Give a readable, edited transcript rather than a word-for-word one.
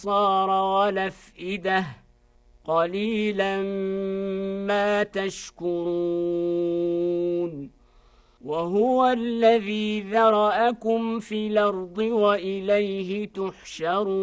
والأفئدة قليلا ما تشكرون وهو الذي ذرأكم في الأرض وإليه تحشرون